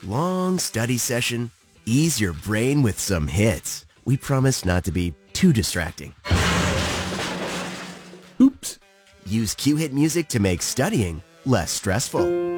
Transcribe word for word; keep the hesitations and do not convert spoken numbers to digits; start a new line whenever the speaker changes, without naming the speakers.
long study session? Ease your brain with some hits. We promise not to be too distracting.
Oops.
Use Q-Hit music to make studying less stressful.